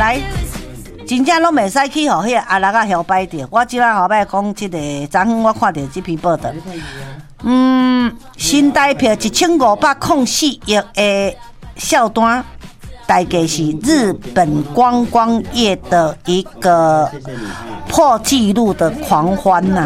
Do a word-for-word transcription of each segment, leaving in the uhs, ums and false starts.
来，真正拢袂使去互迄个阿六啊摇摆着。我即摆后摆讲，即个昨昏我看到即篇报道，嗯，新台票一千五百零四亿的销单，大概是日本观光业的一个破纪录的狂欢呐、啊。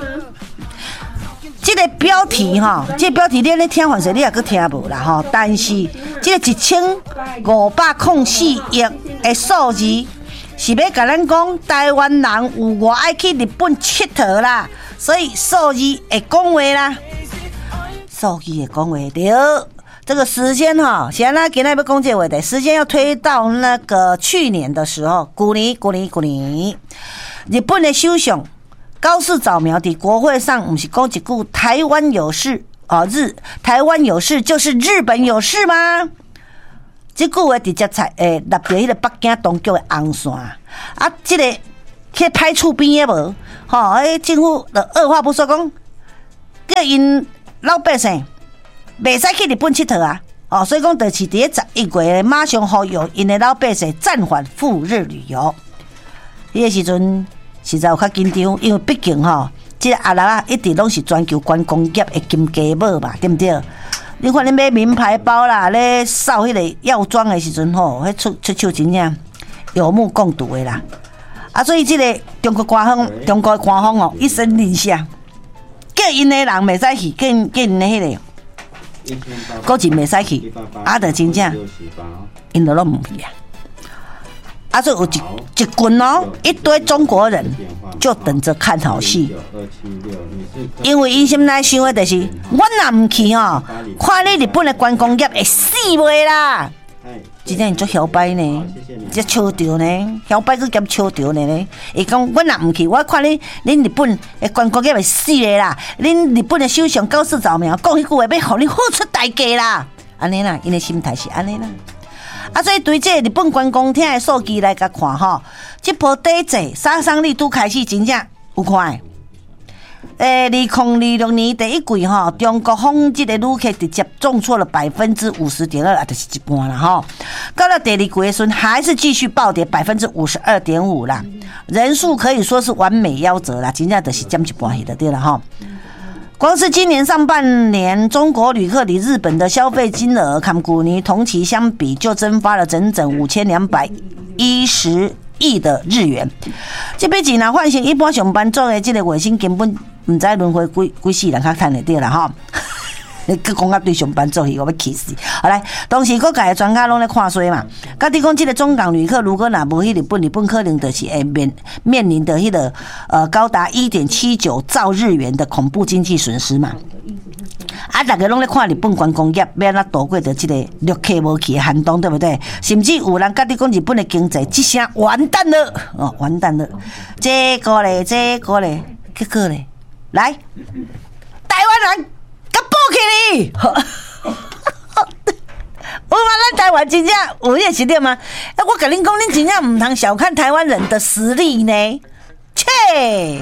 这个标题哈，这个标题你咧听反正你也搁听无啦吼，但是这个一千五百零四亿的数字，是要甲咱讲台湾人有我爱去日本佚佗啦，所以数字会讲话啦，数字会讲话对。这个时间哈，现在今天要讲这个话题，时间要推到那个去年的时候，去年、去年、去年，日本的首相高市早苗在国会上不是讲一句台湾有事啊、哦，日台湾有事就是日本有事吗？这句话直接在诶立在迄个北京当局的红线啊，这个去歹厝边的无，吼、哦，诶政府就二话不说讲，叫因老百姓袂使去日本佚佗啊，哦，所以讲就是伫十一月马上呼吁因的老百姓暂缓赴日旅游，迄个时阵。实在有较紧张，因为毕竟吼，即、这个阿六啊一直拢是全球观光业的金鸡母嘛，对不对？你看你买名牌包啦，咧扫迄个药妆的时阵吼，迄出出手真正有目共睹的啦。啊，所以即个中国官方，中国官方哦一声令下，叫因的人袂使去，叫叫因的迄、那个，国人袂使去，啊，就真正因都拢唔去啊。啊，所以有一一群哦，一堆中国人就等着看好戏，因为伊心内想的就是，我若唔去吼，看你日本的观光业会死袂啦。真正做摇摆呢，这笑着呢，摇摆去兼笑着呢。伊讲我若唔去，我看你恁日本的观光业会死的啦。恁日本的首相高市早苗讲迄句话，要互你付出代价啦。安尼啦，因的心态是安尼啦。啊，所以对这日本观光厅的数据来甲看吼，这波第一季杀伤力都开始真正有看。诶，二零二六年第一季吼，中国访这个旅客直接重挫了百分之五十点二，啊，就是一半啦吼。到了第二季的时候，还是继续暴跌百分之五十二点五啦，人数可以说是完美夭折啦，真正就是减一半去的对了吼。光是今年上半年，中国旅客离日本的消费金额，跟去年同期相比，就蒸发了整整五千两百一十亿的日元。这笔钱若换成一般上班族的这个月薪，根本唔知轮回几几世人较赚得到啦吼。你去讲啊，对上班族去，我要气死！好来，当时各界的专家拢咧看衰嘛。甲你讲，这个中港旅客如果若无去日本，日本可能就是会面面临的迄个呃高达一点七九兆日元的恐怖经济损失嘛。啊，大家拢咧看日本观光业要怎躲过着这个陆客无去的寒冬，对不对？甚至有人甲你讲日本的经济即声完蛋了，哦，完蛋了。这个咧，这个咧，结果咧，来，台湾人。甲报起你，我话咱台湾真正有迄个实力吗？哎，我甲恁讲，恁真正唔通小看台湾人的实力呢。切，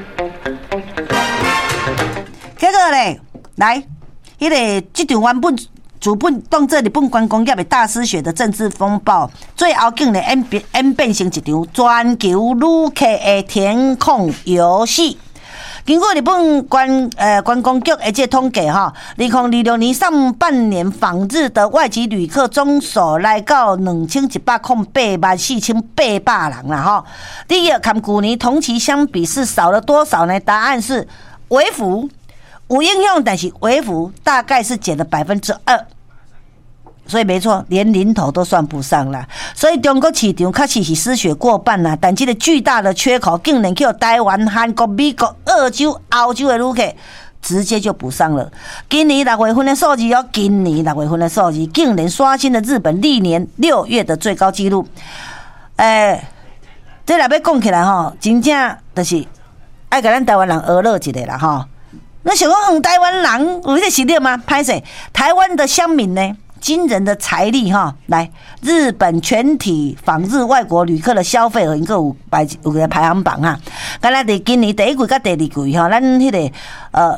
结果咧，来，迄、那个这场原本主本当做日本观光业的大失血的政治风暴，最后竟然演变演变成一场全球旅客的填空游戏。经过日本观呃观光局的这统计哈，二零二六年上半年访日的外籍旅客总数来到两千一百零八万四千八百人啦哈。第一，跟去年同期相比是少了多少呢？答案是微幅，有应用，但是微幅大概是减了百分之二。所以没错，连零头都算不上啦。所以中国市场确实是失血过半啦，但这个巨大的缺口竟然叫台湾、韩国、美国、澳洲、澳洲的旅客直接就补上了。今年六月份的数字哦，今年六月份的数字竟然刷新了日本历年六月的最高纪录。诶、欸，这若要讲起来吼，真正就是爱给咱台湾人娱乐一下啦吼。那想讲，台湾人有这实力吗？拍摄台湾的乡民呢？惊人的财力哈！来，日本全体访日外国旅客的消费额，应该有排有个排行榜哈。刚才伫今年第一季甲第二季哈，咱迄、那个呃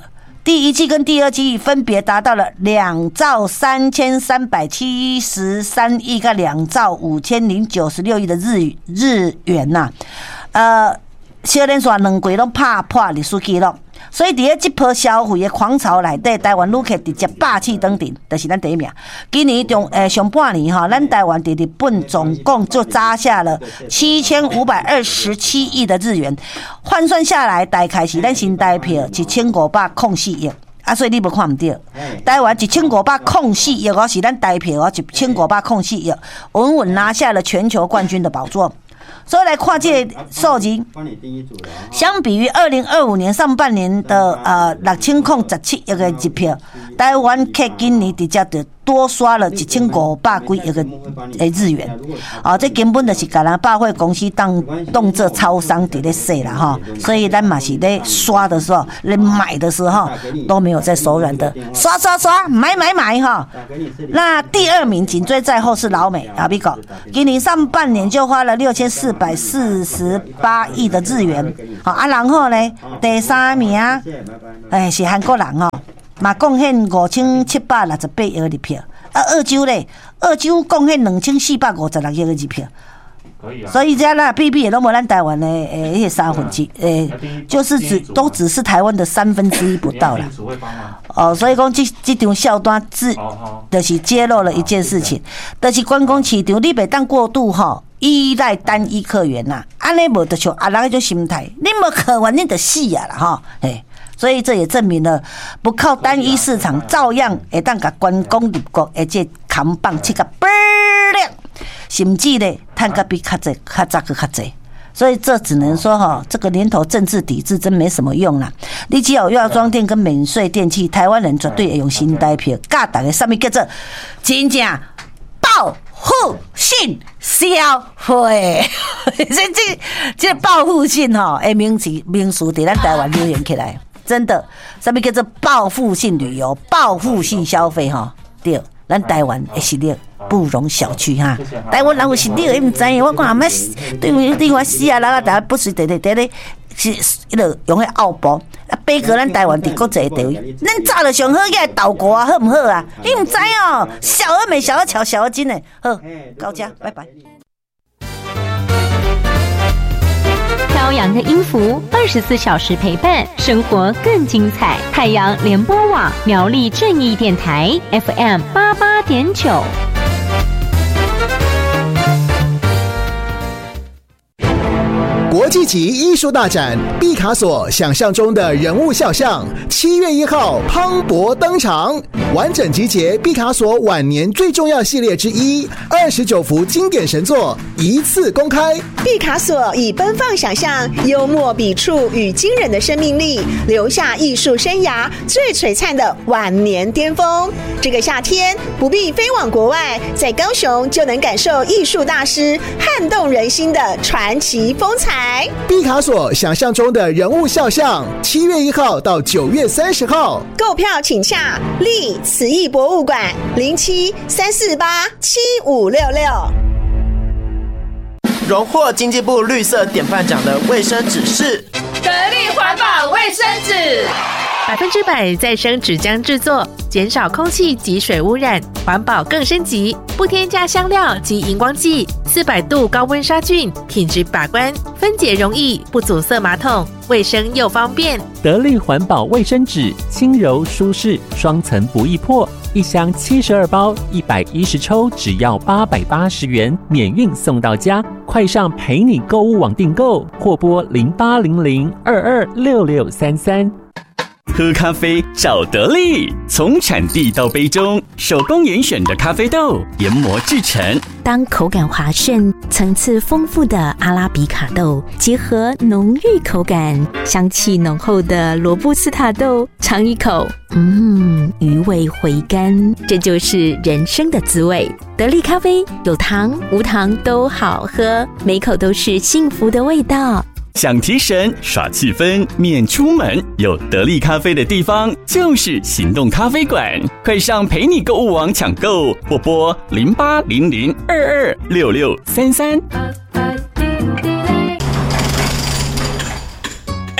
第一季跟第二季分别达到了两兆三千三百七十三亿跟两兆五千零九十六亿的日日元呐、啊，呃，小连续两季拢拍破历史纪录。所以伫咧这波消费的狂潮内底，台湾旅客直接霸气登顶，就是咱第一名。今年中诶上半年哈，咱台湾伫日本总共就砸下了七千五百二十七亿的日元，换算下来大概是咱新台币一千五百零四亿。啊，所以你无看唔到，台湾一千五百零四亿哦，是咱台币哦，一千五百零四亿，稳稳拿下了全球冠军的宝座。所以来看这个数字，相比于二零二五年上半年的呃六千零十七亿的日票，台湾客今年直接就多刷了一千五百几亿的日元，哦，这根本就是甲咱百货公司当当做超商伫咧说啦哈，所以咱嘛是咧刷的时候，咧买的时候都没有在手软的，刷刷刷，买买买哈。那第二名紧追在后是老美啊，美国，今年上半年就花了六千四百四十八亿的日元，好啊，然后呢，第三名，哎是韩国人哦。嘛贡献五千七百六十八亿的日票，啊，澳洲咧，澳洲贡献两千四百五十六亿的日票，所以这啦比比也都无咱台湾的诶迄三分之，诶，就是只都只是台湾的三分之一不到啦。哦，所以讲这这场销单自就是揭露了一件事情，就是观光市场你袂当过度吼依赖单一客源呐，安尼无就像阿人迄种心态，你无客源你就死啊啦吼，诶。所以这也证明了，不靠单一市场，照样会当甲观光立国，而且扛棒切个倍儿亮，甚至呢，赚个比较济、较早个较济。所以这只能说哈，这个年头政治抵制真没什么用啦。你只要有药妆店跟免税电器，台湾人绝对会用新台票，教大家什么叫做真正报复性消费。这这这报复性哈，诶名词名词在咱台湾流行起来。真的，什么叫做报复性旅游、报复性消费哈？对，咱台湾的实力不容小觑哈。台湾人有实力，你唔知我讲阿妈对对我死啊，啦，大家不是得得得咧，是迄个用迄奥博啊，比过咱台湾伫国际地位，咱早就上好个岛国啊，好唔好啊？你唔知哦，小而美，小而巧，小而精诶。好，到这，拜拜。 飘扬的音符，二十四小时陪伴，生活更精彩。太阳联播网苗栗正义电台 F M 八八点九。 国际级艺术大展毕卡索想象中的人物肖像，七月一号磅礴登场，完整集结毕卡索晚年最重要系列之一，二十九幅经典神作一次公开。 毕卡索以奔放想象、幽默笔触与惊人的生命力，留下艺术生涯最璀璨的晚年巅峰。这个夏天不必飞往国外，在高雄就能感受艺术大师撼动人心的传奇风采。 毕卡索想象中的人物肖像，七月一号到九月三十号， 购票请洽立慈艺博物馆零七三四八七五六六。 荣获经济部绿色典范奖的卫生纸是得力环保卫生纸， 百分之百再生纸浆制作，减少空气及水污染，环保更升级，不添加香料及荧光剂，四百度高温杀菌，品质把关，分解容易，不阻塞马桶，卫生又方便。 得力环保卫生纸，轻柔舒适，双层不易破。一箱七十二包，一百一十抽，只要八百八十元，免运送到家。快上陪你购物网订购，或拨零八零零二二六六三三。 喝咖啡找得力，从产地到杯中，手工严选的咖啡豆研磨制成。 当口感滑顺、层次丰富的阿拉比卡豆结合浓郁口感、香气浓厚的罗布斯塔豆，尝一口，嗯，余味回甘，这就是人生的滋味。得力咖啡有糖无糖都好喝，每口都是幸福的味道。 想提神耍气氛免出门，有得力咖啡的地方就是行动咖啡馆，快上陪你购物网抢购，或拨零八零零二二六六三三。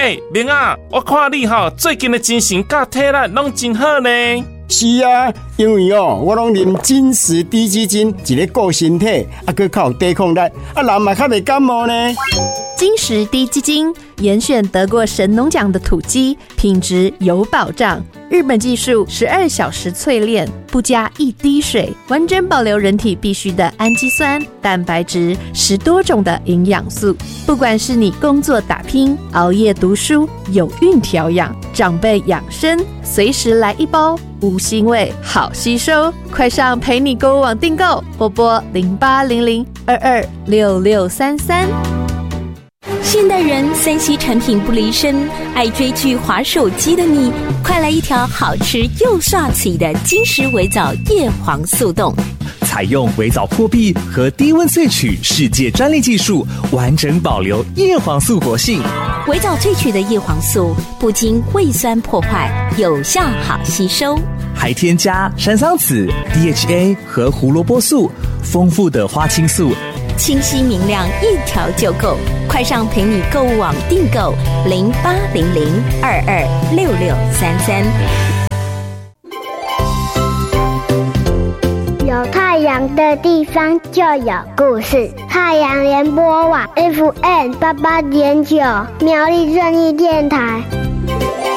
哎、欸，明啊，我看你吼最近的精神甲体力拢真好呢。 是啊，因为哦，我拢啉金石低基金，一个顾身体，啊，佮较有抵抗力，啊，人嘛较袂感冒呢。 金石低基金严选得过神农奖的土鸡，品质有保障。日本技术十二小时淬炼，不加一滴水，完整保留人体必需的氨基酸、蛋白质，十多种的营养素。不管是你工作打拼、熬夜读书、有孕调养、长辈养生，随时来一包，无腥味，好吸收。快上陪你购物网订购，拨拨零八零零二二六六三三。 现代人三 C 产品不离身，爱追剧滑手机的你，快来一条好吃又帅气的金石微藻叶黄素冻。 采用微藻破壁和低温萃取世界专利技术，完整保留叶黄素活性。 微藻萃取的叶黄素不经胃酸破坏，有效好吸收， 还添加山桑子、D H A 和胡萝卜素，丰富的花青素， 清晰明亮，一条就够。快上陪你购物网订购零八零零二二六六三三。 有太阳的地方就有故事。太阳联播网 F M 八八点九，苗栗正义电台。